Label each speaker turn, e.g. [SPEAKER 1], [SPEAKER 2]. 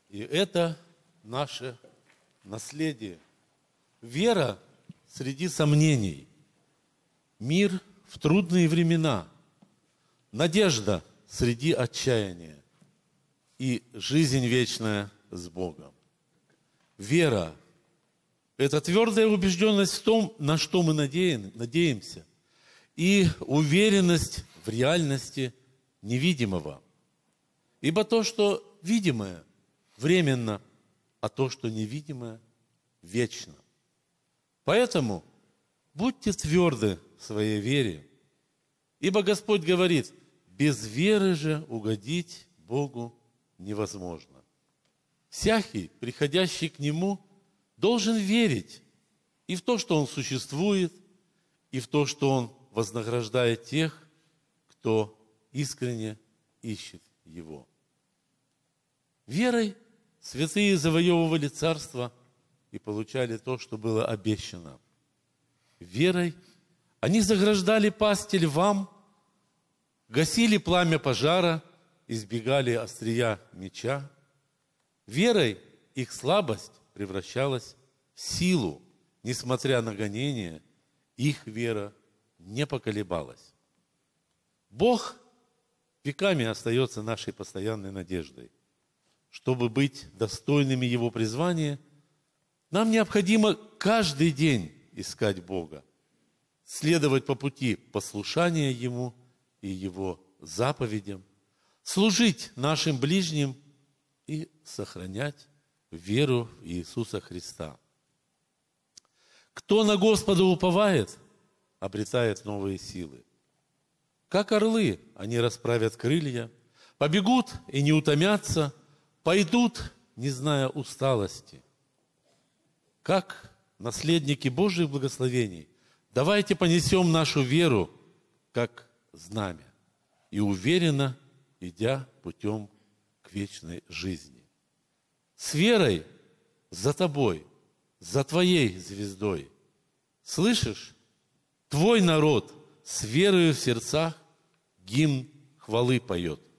[SPEAKER 1] И это наше наследие. Вера среди сомнений, мир в трудные времена, надежда среди отчаяния и жизнь вечная с Богом. Вера – это твердая убежденность в том, на что мы надеемся, и уверенность в реальности невидимого. Ибо то, что видимое, временно, а то, что невидимое, вечно. Поэтому будьте тверды в своей вере, ибо Господь говорит, без веры же угодить Богу невозможно. Всякий, приходящий к Нему, должен верить и в то, что Он существует, и в то, что Он вознаграждает тех, кто искренне ищет Его. Верой святые завоевывали царство и получали то, что было обещано. Верой они заграждали пасти львам, гасили пламя пожара, избегали острия меча. Верой их слабость превращалась в силу. Несмотря на гонения, их вера не поколебалась. Бог веками остается нашей постоянной надеждой. Чтобы быть достойными Его призвания, нам необходимо каждый день искать Бога, следовать по пути послушания Ему и Его заповедям, служить нашим ближним и сохранять веру в Иисуса Христа. Кто на Господа уповает, обретает новые силы. Как орлы, они расправят крылья, побегут и не утомятся, пойдут, не зная усталости. Как наследники Божьих благословений, давайте понесем нашу веру, как знамя, и уверенно, идя путем к вечной жизни. С верой за тобой, за твоей звездой. Слышишь? Твой народ с верою в сердцах гимн хвалы поет.